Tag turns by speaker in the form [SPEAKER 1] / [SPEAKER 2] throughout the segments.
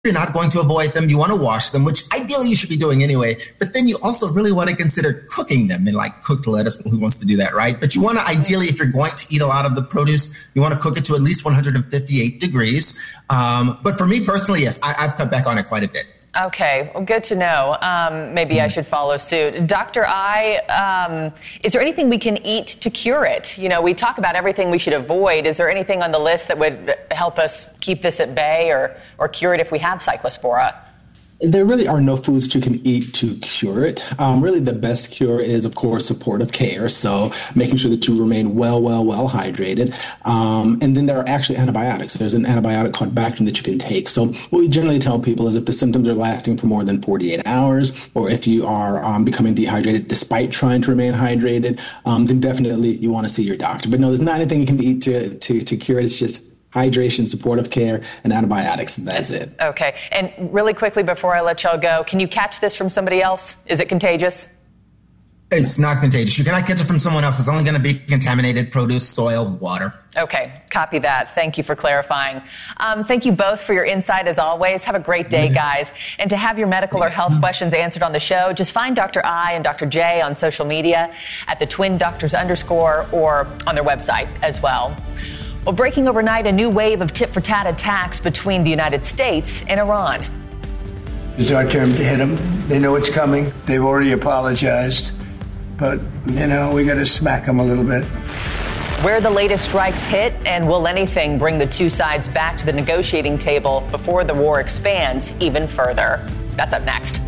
[SPEAKER 1] You're not going to avoid them. You want to wash them, which ideally you should be doing anyway. But then you also really want to consider cooking them, and like cooked lettuce. Who wants to do that, right? But you want to ideally, if you're going to eat a lot of the produce, you want to cook it to at least 158 degrees. But for me personally, yes, I've cut back on it quite a bit.
[SPEAKER 2] Okay, well, good to know. Maybe I should follow suit. Dr. I, is there anything we can eat to cure it? You know, we talk about everything we should avoid. Is there anything on the list that would help us keep this at bay or cure it if we have Cyclospora?
[SPEAKER 3] There really are no foods you can eat to cure it. Really, the best cure is, of course, supportive care. So making sure that you remain well hydrated. And then there are actually antibiotics. There's an antibiotic called Bactrim that you can take. So what we generally tell people is if the symptoms are lasting for more than 48 hours, or if you are becoming dehydrated despite trying to remain hydrated, then definitely you want to see your doctor. But no, there's not anything you can eat to cure it. It's just hydration, supportive care, and antibiotics. That's it.
[SPEAKER 2] Okay. And really quickly before I let y'all go, can you catch this from somebody else? Is it contagious?
[SPEAKER 1] It's not contagious. You cannot catch it from someone else. It's only going to be contaminated produce, soil, water.
[SPEAKER 2] Okay. Copy that. Thank you for clarifying. Thank you both for your insight as always. Have a great day, guys. And to have your medical or health questions answered on the show, just find Dr. I and Dr. J on social media at the Twin Doctors _ or on their website as well. Well, breaking overnight, a new wave of tit-for-tat attacks between the United States and Iran.
[SPEAKER 4] It's our turn to hit them. They know it's coming. They've already apologized. But, you know, we got to smack them a little bit.
[SPEAKER 2] Where the latest strikes hit, and will anything bring the two sides back to the negotiating table before the war expands even further? That's up next.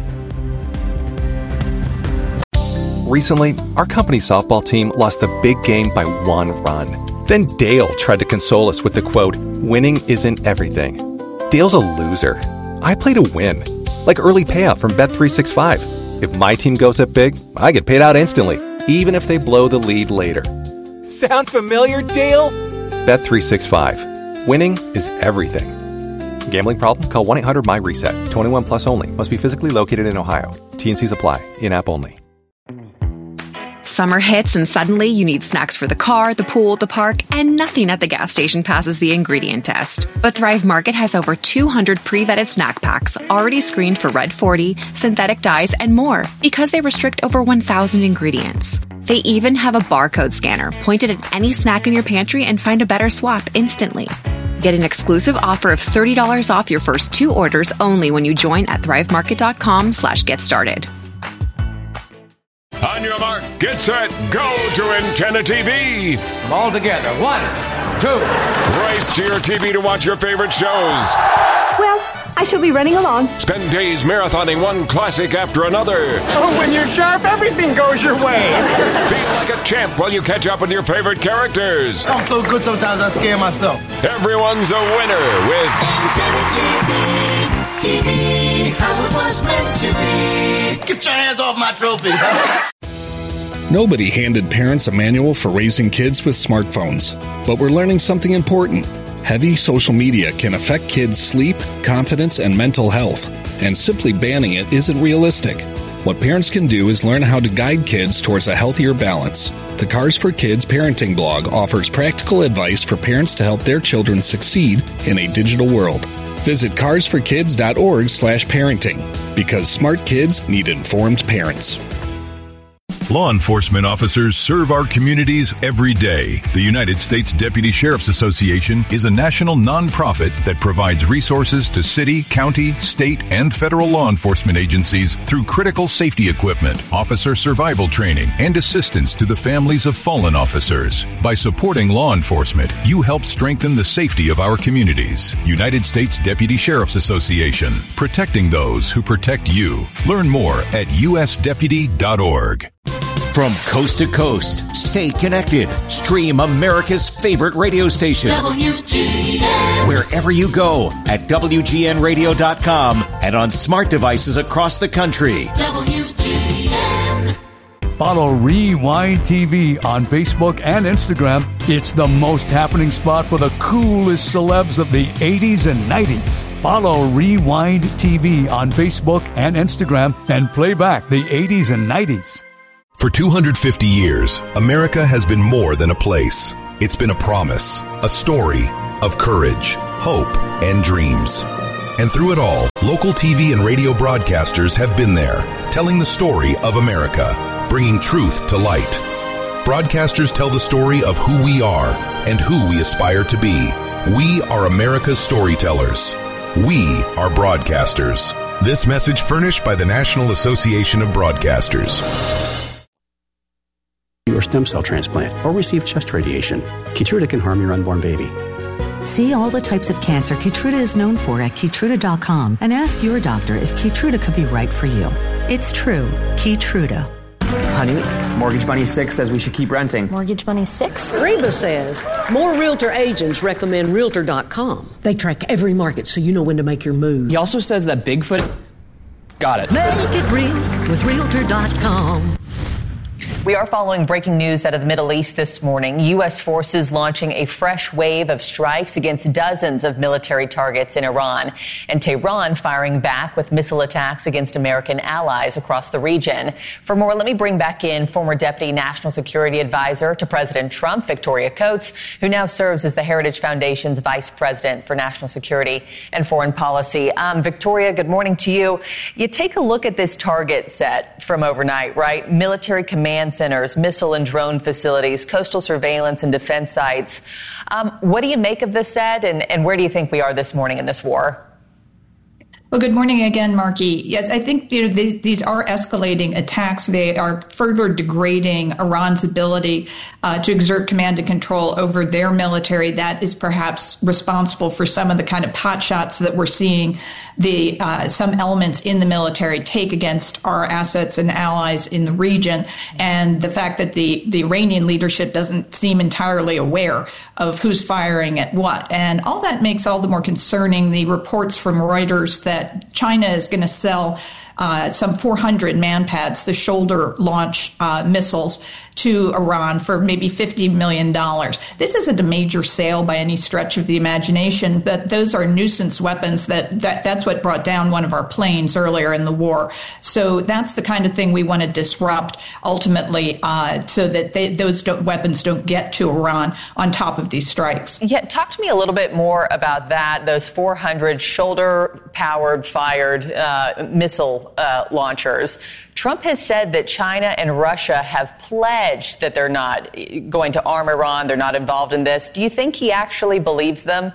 [SPEAKER 5] Recently, our company's softball team lost the big game by 1 run. Then Dale tried to console us with the quote, "Winning isn't everything." Dale's a loser. I play to win, like early payout from Bet365. If my team goes up big, I get paid out instantly, even if they blow the lead later. Sound familiar, Dale? Bet365. Winning is everything. Gambling problem? Call 1-800-MY-RESET. 21 plus only. Must be physically located in Ohio. T&Cs apply. In-app only.
[SPEAKER 6] Summer hits and suddenly you need snacks for the car, the pool, the park, and nothing at the gas station passes the ingredient test. But Thrive Market has over 200 pre-vetted snack packs already screened for Red 40, synthetic dyes, and more because they restrict over 1,000 ingredients. They even have a barcode scanner pointed at any snack in your pantry and find a better swap instantly. Get an exclusive offer of $30 off your first 2 orders only when you join at thrivemarket.com/get-started.
[SPEAKER 7] On your mark, get set, go to Antenna TV.
[SPEAKER 8] All together, 1, 2.
[SPEAKER 7] Race to your TV to watch your favorite shows.
[SPEAKER 9] Well, I shall be running along.
[SPEAKER 7] Spend days marathoning one classic after another.
[SPEAKER 8] Oh, when you're sharp, everything goes your way.
[SPEAKER 7] Feel like a champ while you catch up with your favorite characters.
[SPEAKER 10] I'm so good sometimes I scare myself.
[SPEAKER 7] Everyone's a winner with
[SPEAKER 11] Antenna TV, how it was meant to be.
[SPEAKER 10] Get your hands off my trophy.
[SPEAKER 12] Nobody handed parents a manual for raising kids with smartphones, but we're learning something important. Heavy social media can affect kids' sleep, confidence, and mental health, and simply banning it isn't realistic. What parents can do is learn how to guide kids towards a healthier balance. The Cars for Kids parenting blog offers practical advice for parents to help their children succeed in a digital world. Visit carsforkids.org/parenting, because smart kids need informed parents.
[SPEAKER 13] Law enforcement officers serve our communities every day. The United States Deputy Sheriff's Association is a national nonprofit that provides resources to city, county, state, and federal law enforcement agencies through critical safety equipment, officer survival training, and assistance to the families of fallen officers. By supporting law enforcement, you help strengthen the safety of our communities. United States Deputy Sheriff's Association, protecting those who protect you. Learn more at usdeputy.org.
[SPEAKER 14] From coast to coast, stay connected. Stream America's favorite radio station. WGN. Wherever you go at WGNradio.com and on smart devices across the country. WGN.
[SPEAKER 15] Follow Rewind TV on Facebook and Instagram. It's the most happening spot for the coolest celebs of the 80s and 90s. Follow Rewind TV on Facebook and Instagram and play back the 80s and 90s.
[SPEAKER 13] For 250 years, America has been more than a place. It's been a promise, a story of courage, hope, and dreams. And through it all, local TV and radio broadcasters have been there, telling the story of America, bringing truth to light. Broadcasters tell the story of who we are and who we aspire to be. We are America's storytellers. We are broadcasters. This message furnished by the National Association of Broadcasters.
[SPEAKER 16] Or stem cell transplant, or receive chest radiation. Keytruda can harm your unborn baby.
[SPEAKER 17] See all the types of cancer Keytruda is known for at Keytruda.com and ask your doctor if Keytruda could be right for you. It's true. Keytruda.
[SPEAKER 18] Honey, Mortgage Bunny 6 says we should keep renting.
[SPEAKER 19] Mortgage Bunny 6?
[SPEAKER 20] Reba says more realtor agents recommend Realtor.com. They track every market so you know when to make your move.
[SPEAKER 18] He also says that Bigfoot... Got it.
[SPEAKER 17] Make it real with Realtor.com.
[SPEAKER 2] We are following breaking news out of the Middle East this morning. U.S. forces launching a fresh wave of strikes against dozens of military targets in Iran, and Tehran firing back with missile attacks against American allies across the region. For more, let me bring back in former Deputy National Security Advisor to President Trump, Victoria Coates, who now serves as the Heritage Foundation's Vice President for National Security and Foreign Policy. Victoria, good morning to you. You take a look at this target set from overnight, right? Military command centers, missile and drone facilities, coastal surveillance and defense sites. What do you make of this set, and where do you think we are this morning in this war?
[SPEAKER 21] Well, good morning again, Marky. Yes, I think these are escalating attacks. They are further degrading Iran's ability to exert command and control over their military. That is perhaps responsible for some of the kind of potshots that we're seeing some elements in the military take against our assets and allies in the region, and the fact that the Iranian leadership doesn't seem entirely aware of who's firing at what. And all that makes all the more concerning the reports from Reuters that China is going to sell some 400 MANPADS, the shoulder launch missiles, to Iran for maybe $50 million. This isn't a major sale by any stretch of the imagination, but those are nuisance weapons that's what brought down one of our planes earlier in the war. So that's the kind of thing we want to disrupt ultimately, so that those weapons don't get to Iran on top of these strikes.
[SPEAKER 2] Yeah, talk to me a little bit more about that, those 400 shoulder-powered fired missile launchers. Trump has said that China and Russia have pledged that they're not going to arm Iran, they're not involved in this. Do you think he actually believes them?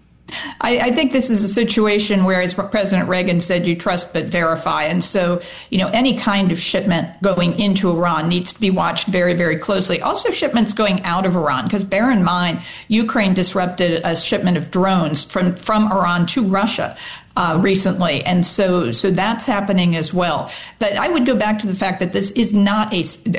[SPEAKER 21] I think this is a situation where, as President Reagan said, you trust but verify. And so, any kind of shipment going into Iran needs to be watched very, very closely. Also, shipments going out of Iran, because bear in mind, Ukraine disrupted a shipment of drones from Iran to Russia recently. And so that's happening as well. But I would go back to the fact that this is not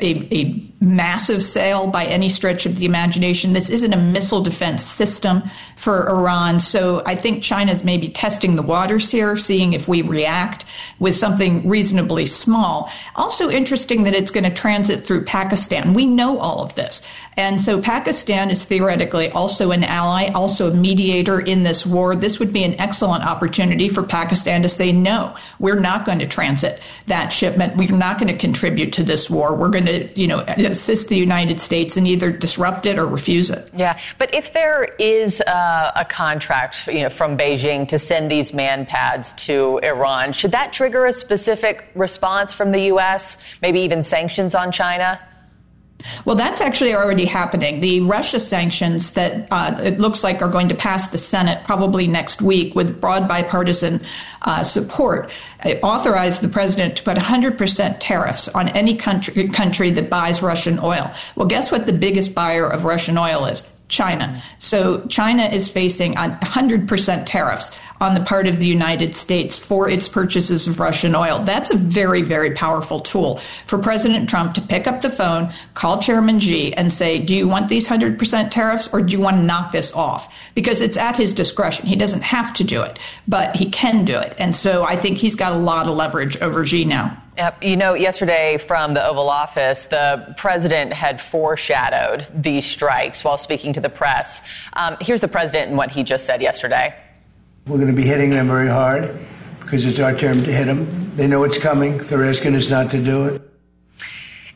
[SPEAKER 21] a massive sale by any stretch of the imagination. This isn't a missile defense system for Iran. So I think China's maybe testing the waters here, seeing if we react with something reasonably small. Also interesting that it's going to transit through Pakistan. We know all of this. And so Pakistan is theoretically also an ally, also a mediator in this war. This would be an excellent opportunity for Pakistan to say, no, we're not going to transit that shipment. We're not going to contribute to this war. We're going to, assist the United States and either disrupt it or refuse it.
[SPEAKER 2] Yeah, but if there is a contract, from Beijing to send these MANPADS to Iran, should that trigger a specific response from the U.S., maybe even sanctions on China?
[SPEAKER 21] Well, that's actually already happening. The Russia sanctions that it looks like are going to pass the Senate probably next week with broad bipartisan support authorize the president to put 100% tariffs on any country that buys Russian oil. Well, guess what the biggest buyer of Russian oil is? China. So China is facing 100% tariffs on the part of the United States for its purchases of Russian oil. That's a very, very powerful tool for President Trump to pick up the phone, call Chairman Xi and say, do you want these 100% tariffs or do you want to knock this off? Because it's at his discretion. He doesn't have to do it, but he can do it. And so I think he's got a lot of leverage over Xi now.
[SPEAKER 2] Yep. Yesterday from the Oval Office, the president had foreshadowed these strikes while speaking to the press. Here's the president and what he just said yesterday.
[SPEAKER 4] We're going to be hitting them very hard because it's our turn to hit them. They know it's coming. They're asking us not to do it.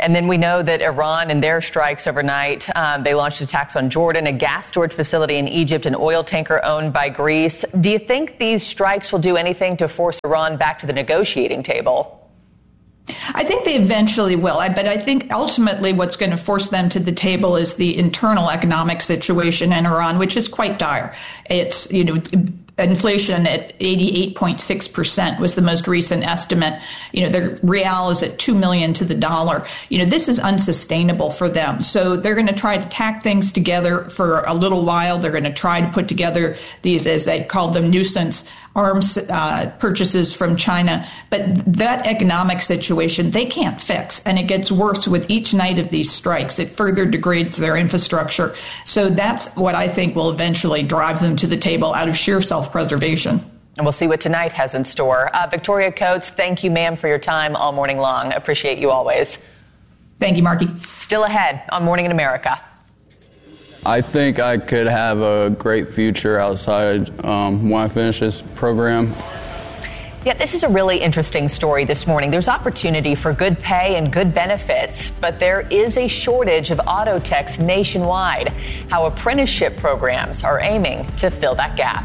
[SPEAKER 2] And then we know that Iran and their strikes overnight, they launched attacks on Jordan, a gas storage facility in Egypt, an oil tanker owned by Greece. Do you think these strikes will do anything to force Iran back to the negotiating table?
[SPEAKER 21] I think they eventually will, but I think ultimately what's going to force them to the table is the internal economic situation in Iran, which is quite dire. It's, inflation at 88.6% was the most recent estimate. The real is at 2 million to the dollar. This is unsustainable for them. So they're going to try to tack things together for a little while. They're going to try to put together these, as they called them, nuisance arms purchases from China. But that economic situation, they can't fix. And it gets worse with each night of these strikes. It further degrades their infrastructure. So that's what I think will eventually drive them to the table out of sheer self-preservation.
[SPEAKER 2] And we'll see what tonight has in store. Victoria Coates, thank you, ma'am, for your time all morning long. Appreciate you always.
[SPEAKER 21] Thank you, Marky.
[SPEAKER 2] Still ahead on Morning in America.
[SPEAKER 19] I think I could have a great future outside when I finish this program.
[SPEAKER 2] Yeah, this is a really interesting story this morning. There's opportunity for good pay and good benefits, but there is a shortage of auto techs nationwide. How apprenticeship programs are aiming to fill that gap.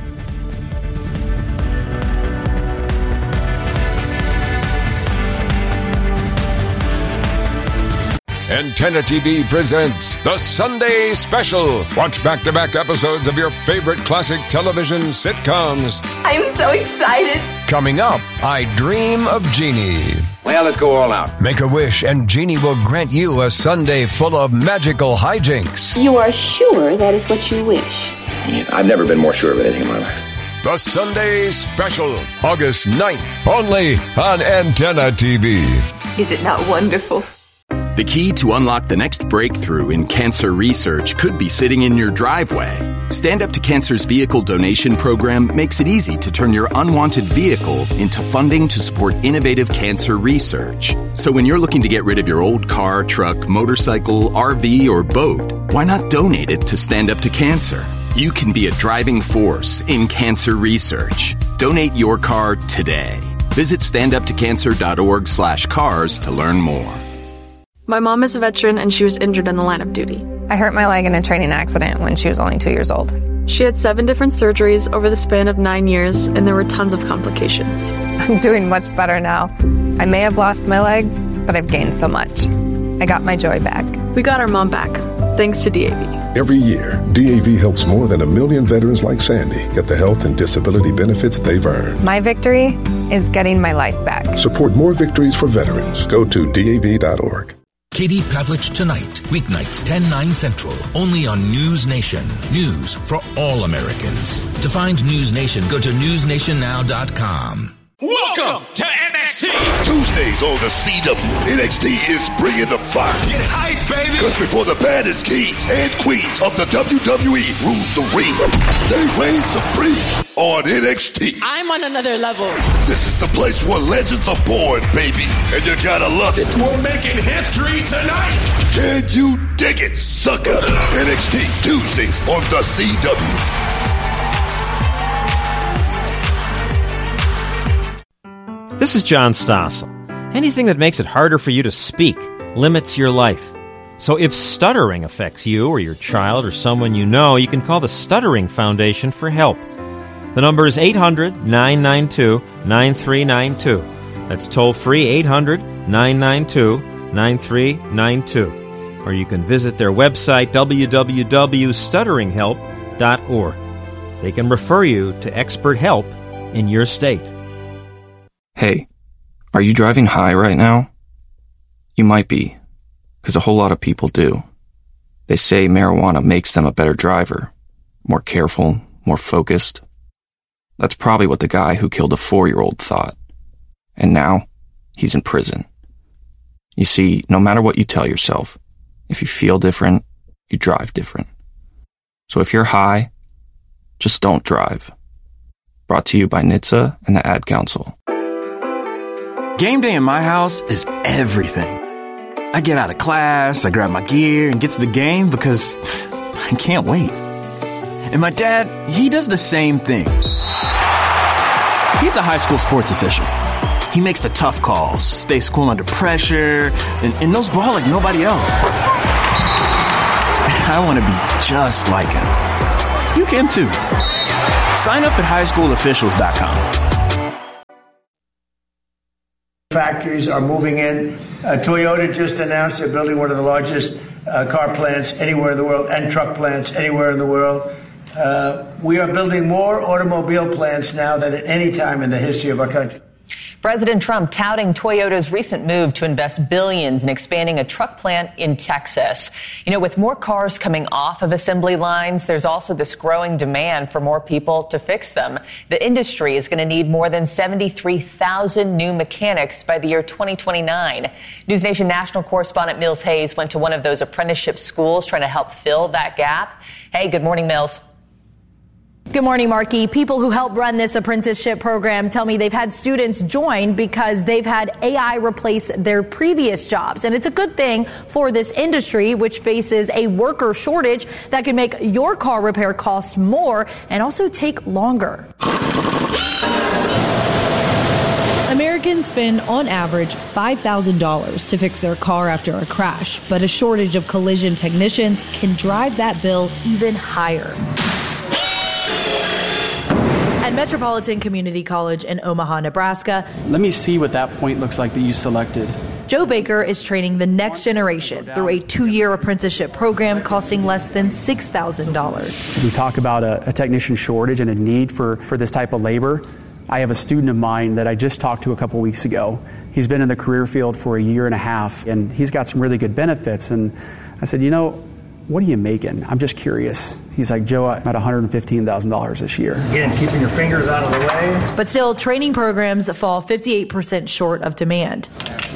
[SPEAKER 7] Antenna TV presents The Sunday Special. Watch back-to-back episodes of your favorite classic television sitcoms.
[SPEAKER 9] I'm so excited.
[SPEAKER 7] Coming up, I Dream of Jeannie.
[SPEAKER 8] Well, let's go all out.
[SPEAKER 7] Make a wish and Jeannie will grant you a Sunday full of magical hijinks.
[SPEAKER 9] You are sure that is what you wish?
[SPEAKER 8] I've never been more sure of anything in my life.
[SPEAKER 7] The Sunday Special, August 9th, only on Antenna TV.
[SPEAKER 9] Is it not wonderful?
[SPEAKER 22] The key to unlock the next breakthrough in cancer research could be sitting in your driveway. Stand Up to Cancer's vehicle donation program makes it easy to turn your unwanted vehicle into funding to support innovative cancer research. So when you're looking to get rid of your old car, truck, motorcycle, RV, or boat, why not donate it to Stand Up to Cancer? You can be a driving force in cancer research. Donate your car today. Visit standuptocancer.org/cars to learn more.
[SPEAKER 23] My mom is a veteran and she was injured in the line of duty.
[SPEAKER 24] I hurt my leg in a training accident when she was only 2 years old.
[SPEAKER 23] She had 7 different surgeries over the span of 9 years, and there were tons of complications.
[SPEAKER 24] I'm doing much better now. I may have lost my leg, but I've gained so much. I got my joy back.
[SPEAKER 23] We got our mom back, thanks to DAV.
[SPEAKER 25] Every year, DAV helps more than 1 million veterans like Sandy get the health and disability benefits they've earned.
[SPEAKER 24] My victory is getting my life back.
[SPEAKER 25] Support more victories for veterans. Go to DAV.org.
[SPEAKER 26] Katie Pavlich Tonight, weeknights 10/9 Central, only on News Nation. News for all Americans. To find News Nation, go to newsnationnow.com.
[SPEAKER 27] Welcome to NXT.
[SPEAKER 28] Tuesdays on the CW, NXT is bringing the fire.
[SPEAKER 27] Get hype, baby.
[SPEAKER 28] Because before the baddest kings and queens of the WWE rule the ring, they reign supreme on NXT.
[SPEAKER 29] I'm on another level.
[SPEAKER 28] This is the place where legends are born, baby. And you gotta love it.
[SPEAKER 27] We're making history tonight.
[SPEAKER 28] Can you dig it, sucker? NXT Tuesdays on the CW.
[SPEAKER 30] This is John Stossel. Anything that makes it harder for you to speak limits your life. So if stuttering affects you or your child or someone you know, you can call the Stuttering Foundation for help. The number is 800-992-9392. That's toll-free 800-992-9392. Or you can visit their website, www.stutteringhelp.org. They can refer you to expert help in your state.
[SPEAKER 31] Hey, are you driving high right now? You might be, because a whole lot of people do. They say marijuana makes them a better driver, more careful, more focused. That's probably what the guy who killed a 4-year-old thought. And now, he's in prison. You see, no matter what you tell yourself, if you feel different, you drive different. So if you're high, just don't drive. Brought to you by NHTSA and the Ad Council.
[SPEAKER 32] Game day in my house is everything. I get out of class, I grab my gear, and get to the game because I can't wait. And my dad, he does the same thing. He's a high school sports official. He makes the tough calls, stays cool under pressure, and knows ball like nobody else. I want to be just like him. You can too. Sign up at highschoolofficials.com.
[SPEAKER 4] Factories are moving in. Toyota just announced they're building one of the largest car plants anywhere in the world and truck plants anywhere in the world. We are building more automobile plants now than at any time in the history of our country.
[SPEAKER 2] President Trump touting Toyota's recent move to invest billions in expanding a truck plant in Texas. You know, with more cars coming off of assembly lines, there's also this growing demand for more people to fix them. The industry is going to need more than 73,000 new mechanics by the year 2029. News Nation national correspondent Mills Hayes went to one of those apprenticeship schools trying to help fill that gap. Hey, good morning, Mills.
[SPEAKER 1] Good morning, Marky. People who help run this apprenticeship program tell me they've had students join because they've had AI replace their previous jobs. And it's a good thing for this industry, which faces a worker shortage that could make your car repair cost more and also take longer.
[SPEAKER 3] Americans spend on average $5,000 to fix their car after a crash, but a shortage of collision technicians can drive that bill even higher. At Metropolitan Community College in Omaha, Nebraska,
[SPEAKER 5] let me see what that point looks like that you selected.
[SPEAKER 3] Joe Baker is training the next generation through a 2-year apprenticeship program costing less than $6,000.
[SPEAKER 5] We talk about a technician shortage and a need for this type of labor. I have a student of mine that I just talked to a couple weeks ago. He's been in the career field for a year and a half, and he's got some really good benefits. And I said, you know, what are you making? I'm just curious. He's like, Joe, I'm at $115,000 this year.
[SPEAKER 6] Again, keeping your fingers out of the way.
[SPEAKER 3] But still, training programs fall 58% short of demand.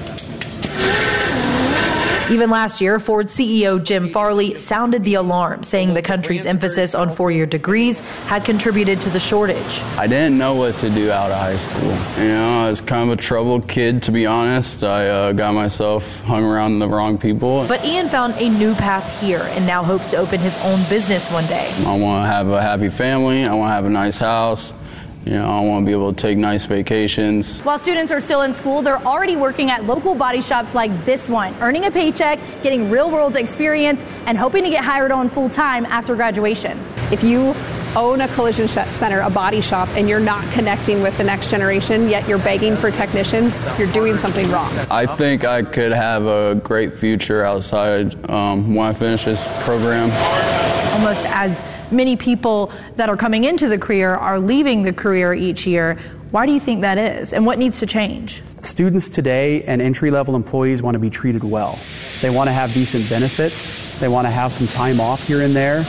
[SPEAKER 3] Even last year, Ford CEO Jim Farley sounded the alarm, saying the country's emphasis on 4-year degrees had contributed to the shortage.
[SPEAKER 19] I didn't know what to do out of high school. You know, I was kind of a troubled kid, to be honest. I got myself hung around the wrong people.
[SPEAKER 3] But Ian found a new path here and now hopes to open his own business one day.
[SPEAKER 19] I want to have a happy family. I want to have a nice house. You know, I want to be able to take nice vacations.
[SPEAKER 1] While students are still in school, they're already working at local body shops like this one, earning a paycheck, getting real-world experience, and hoping to get hired on full-time after graduation.
[SPEAKER 10] If you own a collision center, a body shop, and you're not connecting with the next generation, yet you're begging for technicians, you're doing something wrong.
[SPEAKER 19] I think I could have a great future outside when I finish this program.
[SPEAKER 1] Almost as many people that are coming into the career are leaving the career each year. Why do you think that is, and what needs to change?
[SPEAKER 5] Students today and entry-level employees want to be treated well. They want to have decent benefits. They want to have some time off here and there.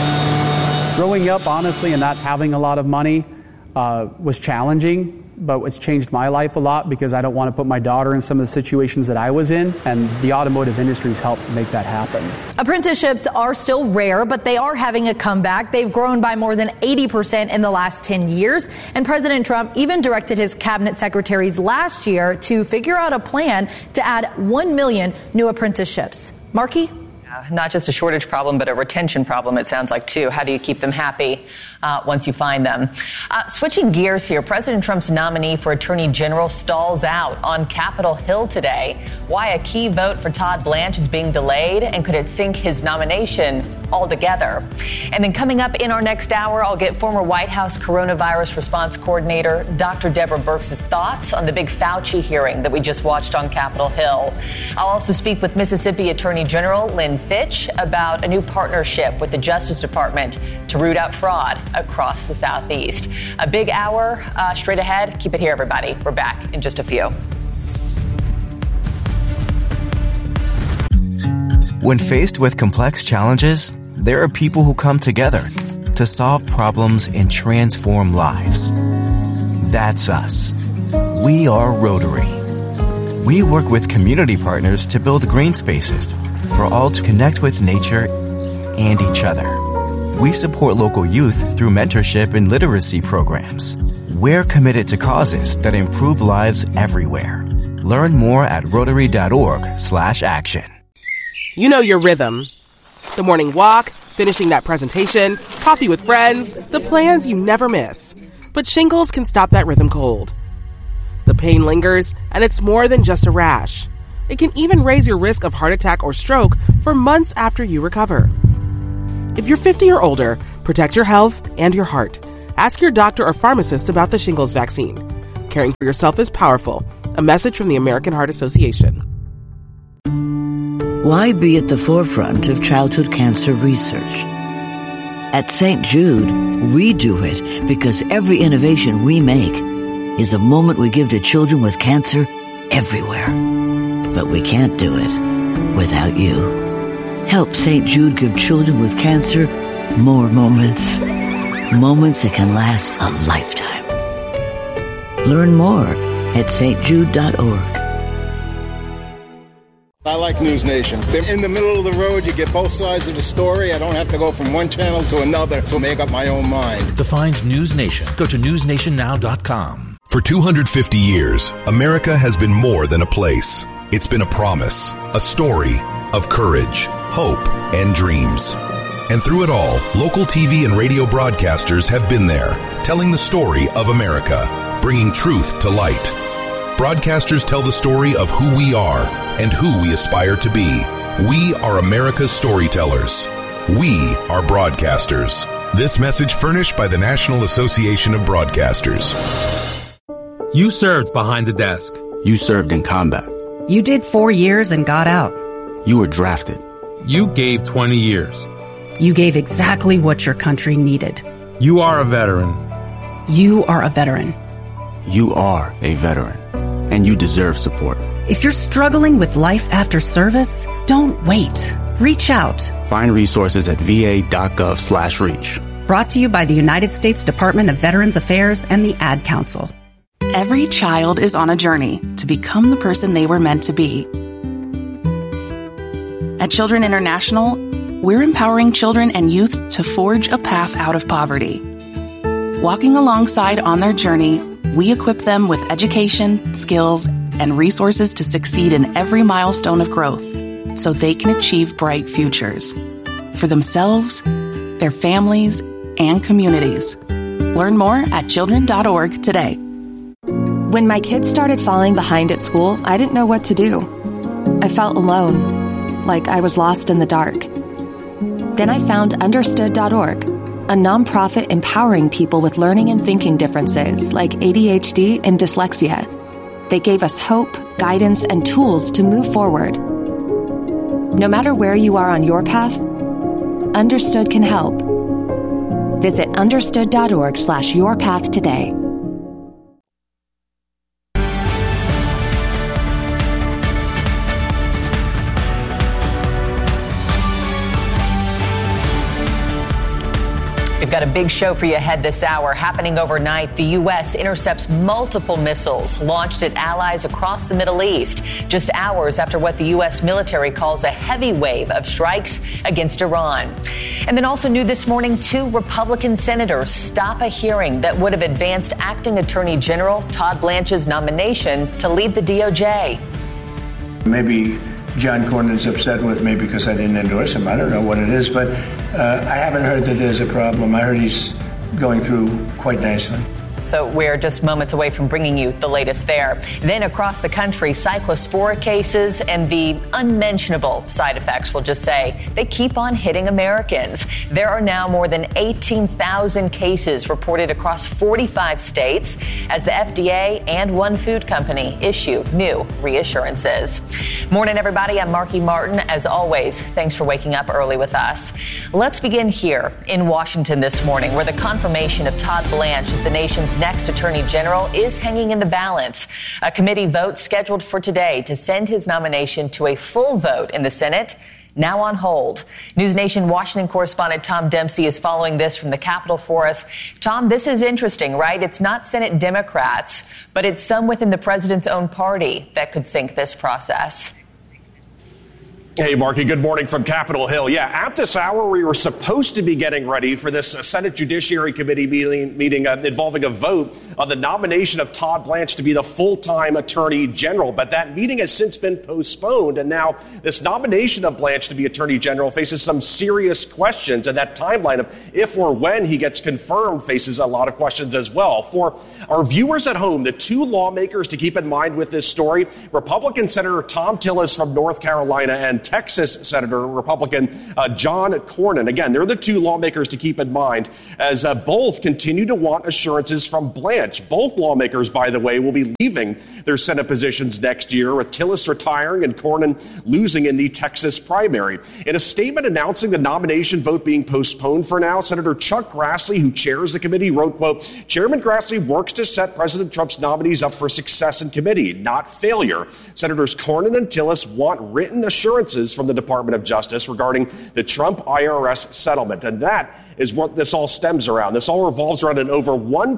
[SPEAKER 5] Growing up, honestly, and not having a lot of money was challenging, but it's changed my life a lot because I don't want to put my daughter in some of the situations that I was in, and the automotive industry's helped make that happen.
[SPEAKER 1] Apprenticeships are still rare, but they are having a comeback. They've grown by more than 80% in the last 10 years, and President Trump even directed his cabinet secretaries last year to figure out a plan to add 1 million new apprenticeships. Marky?
[SPEAKER 2] Not just a shortage problem, but a retention problem, it sounds like, too. How do you keep them happy once you find them? Switching gears here, President Trump's nominee for Attorney General stalls out on Capitol Hill today. Why a key vote for Todd Blanche is being delayed, and could it sink his nomination altogether? And then coming up in our next hour, I'll get former White House coronavirus response coordinator Dr. Deborah Birx' thoughts on the big Fauci hearing that we just watched on Capitol Hill. I'll also speak with Mississippi Attorney General Lynn Fitch about a new partnership with the Justice Department to root out fraud across the Southeast. A big hour straight ahead. Keep it here, everybody. We're back in just a few.
[SPEAKER 11] When faced with complex challenges, there are people who come together to solve problems and transform lives. That's us. We are Rotary. We work with community partners to build green spaces for all to connect with nature and each other. We support local youth through mentorship and literacy programs. We're committed to causes that improve lives everywhere. Learn more at Rotary.org/action.
[SPEAKER 12] You know your rhythm. The morning walk, finishing that presentation, coffee with friends, the plans you never miss. But shingles can stop that rhythm cold. The pain lingers, and it's more than just a rash. It can even raise your risk of heart attack or stroke for months after you recover. If you're 50 or older, protect your health and your heart. Ask your doctor or pharmacist about the shingles vaccine. Caring for yourself is powerful. A message from the American Heart Association.
[SPEAKER 7] Why be at the forefront of childhood cancer research? At St. Jude, we do it because every innovation we make is a moment we give to children with cancer everywhere. But we can't do it without you. Help St. Jude give children with cancer more moments. Moments that can last a lifetime. Learn more at stjude.org.
[SPEAKER 8] I like News Nation. They're in the middle of the road. You get both sides of the story. I don't have to go from one channel to another to make up my own mind.
[SPEAKER 26] To find News Nation, go to newsnationnow.com.
[SPEAKER 28] For 250 years, America has been more than a place. It's been a promise, a story of courage, hope, and dreams. And through it all, local TV and radio broadcasters have been there, telling the story of America, bringing truth to light. Broadcasters tell the story of who we are and who we aspire to be. We are America's storytellers. We are broadcasters. This message furnished by the National Association of Broadcasters.
[SPEAKER 9] You served behind the desk.
[SPEAKER 32] You served in combat.
[SPEAKER 13] You did 4 years and got out.
[SPEAKER 32] You were drafted.
[SPEAKER 9] You gave 20 years.
[SPEAKER 13] You gave exactly what your country needed.
[SPEAKER 9] You are a veteran.
[SPEAKER 13] You are a veteran.
[SPEAKER 32] You are a veteran, and you deserve support.
[SPEAKER 13] If you're struggling with life after service, don't wait. Reach out.
[SPEAKER 32] Find resources at va.gov/reach.
[SPEAKER 13] Brought to you by the United States Department of Veterans Affairs and the Ad Council.
[SPEAKER 14] Every child is on a journey to become the person they were meant to be. At Children International, we're empowering children and youth to forge a path out of poverty. Walking alongside on their journey, we equip them with education, skills, and resources to succeed in every milestone of growth so they can achieve bright futures for themselves, their families, and communities. Learn more at children.org today.
[SPEAKER 15] When my kids started falling behind at school, I didn't know what to do. I felt alone, like I was lost in the dark. Then I found Understood.org, a nonprofit empowering people with learning and thinking differences like ADHD and dyslexia. They gave us hope, guidance, and tools to move forward. No matter where you are on your path, Understood can help. Visit understood.org/yourpath today.
[SPEAKER 2] We've got a big show for you ahead this hour. Happening overnight, the U.S. intercepts multiple missiles launched at allies across the Middle East, just hours after what the U.S. military calls a heavy wave of strikes against Iran. And then also new this morning, 2 Republican senators stop a hearing that would have advanced Acting Attorney General Todd Blanche's nomination to lead the DOJ.
[SPEAKER 4] Maybe John Cornyn's upset with me because I didn't endorse him. I don't know what it is, but I haven't heard that there's a problem. I heard he's going through quite nicely.
[SPEAKER 2] So we're just moments away from bringing you the latest there. Then across the country, cyclospora cases and the unmentionable side effects, we'll just say, they keep on hitting Americans. There are now more than 18,000 cases reported across 45 states as the FDA and one food company issue new reassurances. Morning, everybody. I'm Marky Martin. As always, thanks for waking up early with us. Let's begin here in Washington this morning, where the confirmation of Todd Blanche as the nation's next Attorney General is hanging in the balance. A committee vote scheduled for today to send his nomination to a full vote in the Senate, now on hold. News Nation Washington correspondent Tom Dempsey is following this from the Capitol for us. Tom, this is interesting, right? It's not Senate Democrats, but it's some within the president's own party that could sink this process.
[SPEAKER 16] Hey, Marky, good morning from Capitol Hill. Yeah, at this hour, we were supposed to be getting ready for this Senate Judiciary Committee meeting involving a vote on the nomination of Todd Blanche to be the full-time Attorney General. But that meeting has since been postponed, and now this nomination of Blanche to be Attorney General faces some serious questions, and that timeline of if or when he gets confirmed faces a lot of questions as well. For our viewers at home, the two lawmakers to keep in mind with this story, Republican Senator Thom Tillis from North Carolina and Texas Senator Republican John Cornyn. Again, they're the two lawmakers to keep in mind as both continue to want assurances from Blanche. Both lawmakers, by the way, will be leaving their Senate positions next year, with Tillis retiring and Cornyn losing in the Texas primary. In a statement announcing the nomination vote being postponed for now, Senator Chuck Grassley, who chairs the committee, wrote, quote, "Chairman Grassley works to set President Trump's nominees up for success in committee, not failure. Senators Cornyn and Tillis want written assurances from the Department of Justice regarding the Trump IRS settlement." And that is what this all stems around. This all revolves around an over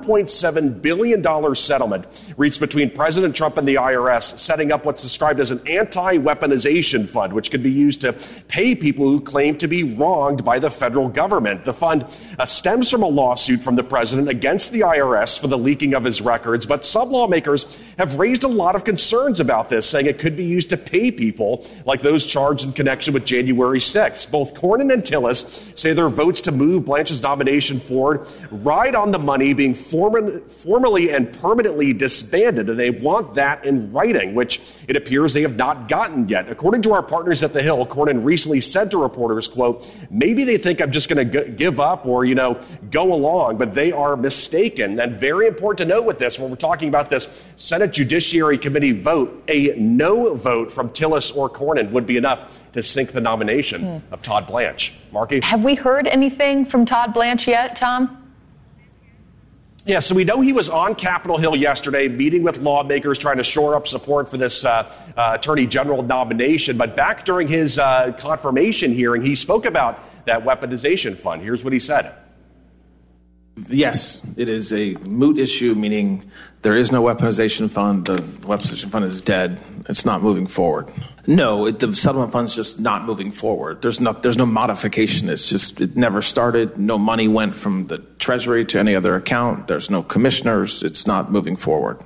[SPEAKER 16] $1.7 billion settlement reached between President Trump and the IRS, setting up what's described as an anti-weaponization fund, which could be used to pay people who claim to be wronged by the federal government. The fund stems from a lawsuit from the president against the IRS for the leaking of his records, but some lawmakers have raised a lot of concerns about this, saying it could be used to pay people like those charged in connection with January 6th. Both Cornyn and Tillis say their votes to move Blanche's nomination forward ride on the money being formally and permanently disbanded, and they want that in writing, which it appears they have not gotten yet. According to our partners at The Hill, Cornyn recently said to reporters, quote, "Maybe they think I'm just going to give up or, go along, but they are mistaken." And very important to note with this, when we're talking about this Senate Judiciary Committee vote, a no vote from Tillis or Cornyn would be enough to sink the nomination of Todd Blanche. Marky?
[SPEAKER 2] Have we heard anything from Todd Blanche yet, Tom?
[SPEAKER 16] Yeah, so we know he was on Capitol Hill yesterday meeting with lawmakers trying to shore up support for this Attorney General nomination. But back during his confirmation hearing, he spoke about that weaponization fund. Here's what he said.
[SPEAKER 6] Yes, it is a moot issue, meaning there is no weaponization fund. The weaponization fund is dead. It's not moving forward. No, the settlement fund's just not moving forward. There's no modification. It's just, it never started. No money went from the Treasury to any other account. There's no commissioners. It's not moving forward.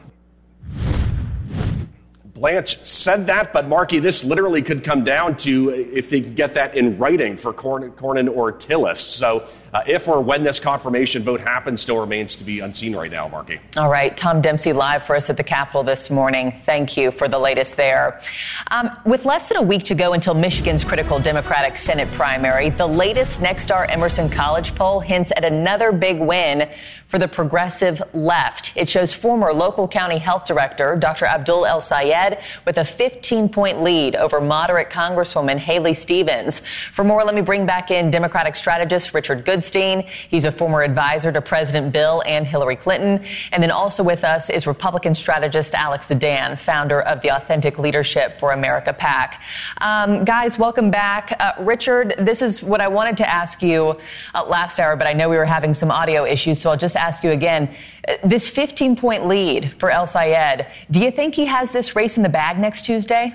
[SPEAKER 16] Blanche said that, but Marky, this literally could come down to if they can get that in writing for Cornyn or Tillis. So if or when this confirmation vote happens still remains to be unseen right now, Marky.
[SPEAKER 2] All right. Tom Dempsey live for us at the Capitol this morning. Thank you for the latest there. With less than a week to go until Michigan's critical Democratic Senate primary, the latest Nexstar Emerson College poll hints at another big win for the progressive left. It shows former local county health director Dr. Abdul El-Sayed with a 15-point lead over moderate Congresswoman Haley Stevens. For more, let me bring back in Democratic strategist Richard Goodstein. He's a former advisor to President Bill and Hillary Clinton. And then also with us is Republican strategist Alex Zedan, founder of the Authentic Leadership for America PAC. Guys, welcome back. Richard, this is what I wanted to ask you last hour, but I know we were having some audio issues, so I'll just ask you again. This 15-point lead for El-Sayed, do you think he has this race in the bag next Tuesday?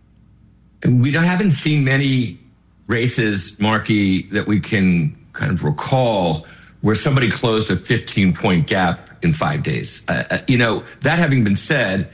[SPEAKER 17] We haven't seen many races, Marky, that we can kind of recall where somebody closed a 15-point gap in 5 days. That having been said,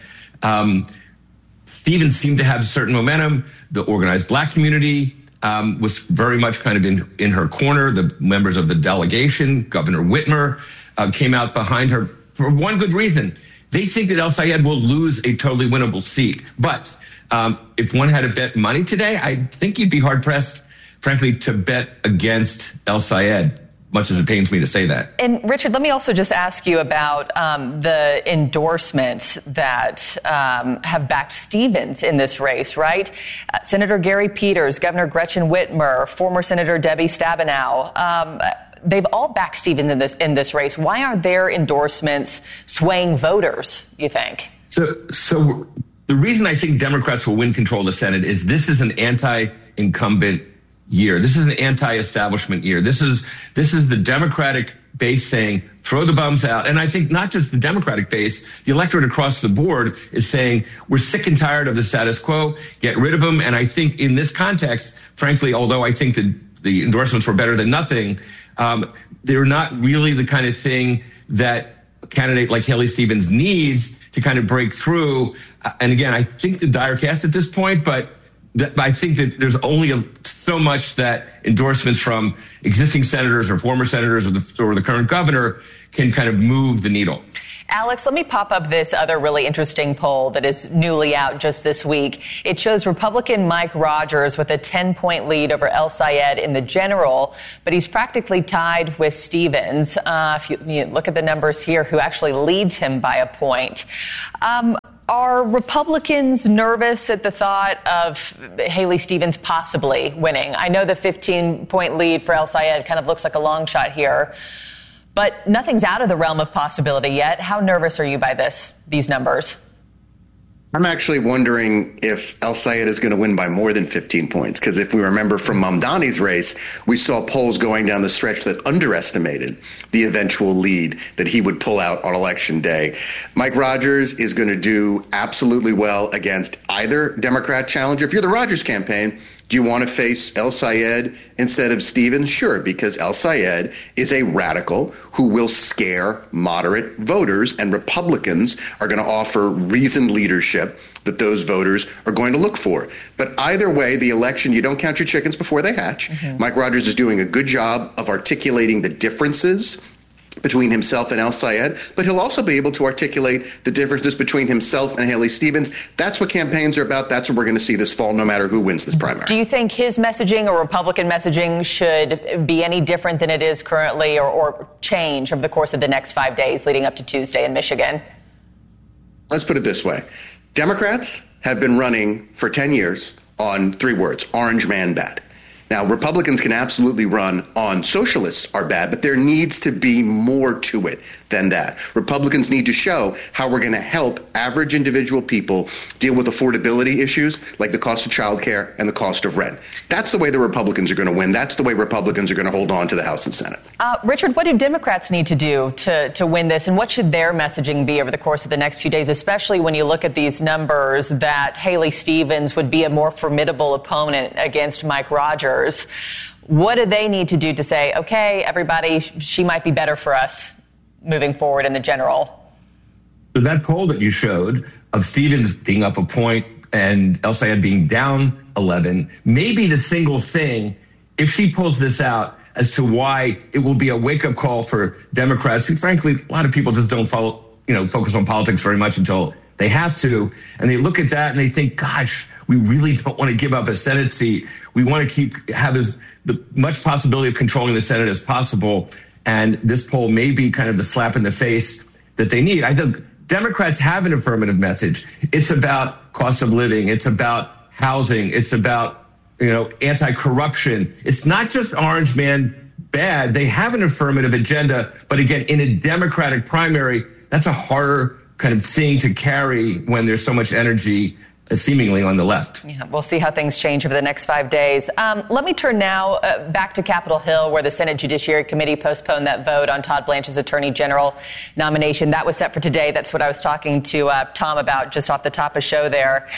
[SPEAKER 17] Stevens seemed to have certain momentum. The organized black community was very much kind of in her corner. The members of the delegation, Governor Whitmer, came out behind her for one good reason. They think that El-Sayed will lose a totally winnable seat. But if one had to bet money today, I think you'd be hard-pressed, frankly, to bet against El-Sayed, much as it pains me to say that.
[SPEAKER 2] And Richard, let me also just ask you about the endorsements that have backed Stevens in this race, right? Senator Gary Peters, Governor Gretchen Whitmer, former Senator Debbie Stabenow. They've all backed Stevens in this race. Why aren't their endorsements swaying voters, you think? So the reason I think Democrats will win control of the Senate is this is an anti-incumbent year. This is an anti-establishment year. This is the Democratic
[SPEAKER 17] base saying, throw the bums out. And I think not just the Democratic base, the electorate across the board is saying, we're sick and tired of the status quo, get rid of them. And I think in this context, frankly, although I think that the endorsements were better than nothing, they're not really the kind of thing that a candidate like Haley Stevens needs to kind of break through. And again, I think the dire cast at this point, but I think that there's only so much that endorsements from existing senators or former senators or the current governor can kind of move the needle.
[SPEAKER 2] Alex, let me pop up this other really interesting poll that is newly out just this week. It shows Republican Mike Rogers with a 10-point lead over El Sayed in the general, but he's practically tied with Stevens. If you look at the numbers here, who actually leads him by a point. Are Republicans nervous at the thought of Haley Stevens possibly winning? I know the 15-point lead for El Sayed kind of looks like a long shot here, but nothing's out of the realm of possibility yet. How nervous are you by these numbers?
[SPEAKER 3] I'm actually wondering if El Sayed is going to win by more than 15 points, because if we remember from Mamdani's race, we saw polls going down the stretch that underestimated the eventual lead that he would pull out on Election Day. Mike Rogers is going to do absolutely well against either Democrat challenger. If you're the Rogers campaign, do you want to face El Sayed instead of Stevens? Sure, because El Sayed is a radical who will scare moderate voters, and Republicans are going to offer reasoned leadership that those voters are going to look for. But either way, the election, you don't count your chickens before they hatch. Mm-hmm. Mike Rogers is doing a good job of articulating the differences between himself and El Sayed, but he'll also be able to articulate the differences between himself and Haley Stevens. That's what campaigns are about. That's what we're going to see this fall, no matter who wins this primary.
[SPEAKER 2] Do you think his messaging or Republican messaging should be any different than it is currently, or change over the course of the next 5 days leading up to Tuesday in Michigan?
[SPEAKER 3] Let's put it this way. Democrats have been running for 10 years on 3 words: orange man bad. Now, Republicans can absolutely run on socialists are bad, but there needs to be more to it than that. Republicans need to show how we're going to help average individual people deal with affordability issues like the cost of childcare and the cost of rent. That's the way the Republicans are going to win. That's the way Republicans are going to hold on to the House and Senate.
[SPEAKER 2] Richard, what do Democrats need to do to win this, and what should their messaging be over the course of the next few days, especially when you look at these numbers that Haley Stevens would be a more formidable opponent against Mike Rogers? What do they need to do to say, okay, everybody, she might be better for us moving forward in the general?
[SPEAKER 17] So that poll that you showed of Stevens being up a point and El Sayed being down 11 may be the single thing, if she pulls this out, as to why it will be a wake-up call for Democrats who, frankly, a lot of people just don't focus on politics very much until they have to. And they look at that and they think, gosh, we really don't want to give up a Senate seat. We want to have the much possibility of controlling the Senate as possible. And this poll may be kind of the slap in the face that they need. I think Democrats have an affirmative message. It's about cost of living. It's about housing. It's about, anti-corruption. It's not just orange man bad. They have an affirmative agenda. But again, in a Democratic primary, that's a harder kind of thing to carry when there's so much energy seemingly on the left.
[SPEAKER 2] Yeah, we'll see how things change over the next 5 days. Let me turn now back to Capitol Hill, where the Senate Judiciary Committee postponed that vote on Todd Blanche's Attorney General nomination. That was set for today. That's what I was talking to Tom about just off the top of show there.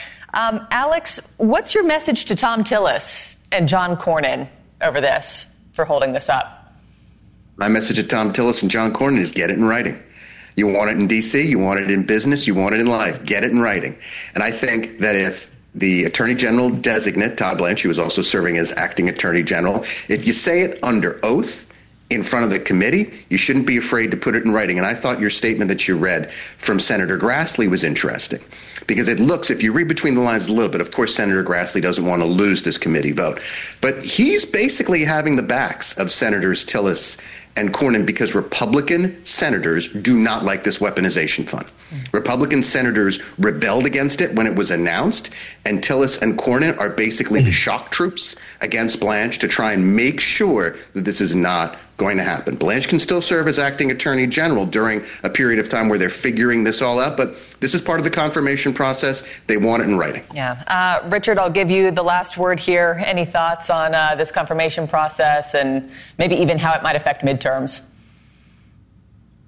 [SPEAKER 2] Alex, what's your message to Thom Tillis and John Cornyn over this for holding this up?
[SPEAKER 3] My message to Thom Tillis and John Cornyn is get it in writing. You want it in D.C., you want it in business, you want it in life. Get it in writing. And I think that if the Attorney General designate, Todd Blanche, who was also serving as acting Attorney General, if you say it under oath in front of the committee, you shouldn't be afraid to put it in writing. And I thought your statement that you read from Senator Grassley was interesting, because it looks, if you read between the lines a little bit, of course, Senator Grassley doesn't want to lose this committee vote. But he's basically having the backs of Senators Tillis and Cornyn, because Republican senators do not like this weaponization fund. Republican senators rebelled against it when it was announced, and Tillis and Cornyn are basically the shock troops against Blanche to try and make sure that this is not going to happen. Blanche can still serve as acting Attorney General during a period of time where they're figuring this all out, but this is part of the confirmation process. They want it in writing.
[SPEAKER 2] Yeah. Richard, I'll give you the last word here. Any thoughts on this confirmation process and maybe even how it might affect midterms?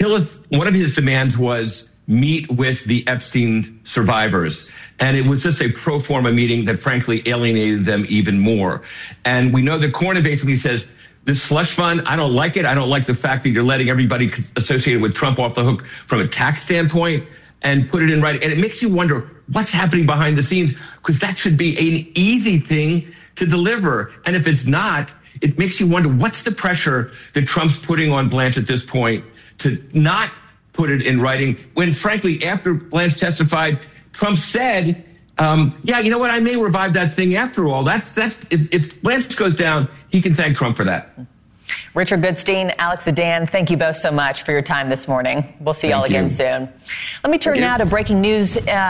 [SPEAKER 17] one of his demands was meet with the Epstein survivors. And it was just a pro forma meeting that frankly alienated them even more. And we know that Cornyn basically says, this slush fund, I don't like it. I don't like the fact that you're letting everybody associated with Trump off the hook from a tax standpoint and put it in writing. And it makes you wonder what's happening behind the scenes, because that should be an easy thing to deliver. And if it's not, it makes you wonder what's the pressure that Trump's putting on Blanche at this point to not put it in writing, when frankly, after Blanche testified, Trump said, yeah, you know what, I may revive that thing after all. That's if Blanche goes down, he can thank Trump for that.
[SPEAKER 2] Richard Goodstein, Alex Adan, thank you both so much for your time this morning. We'll see y'all again soon. Let me turn now to breaking news.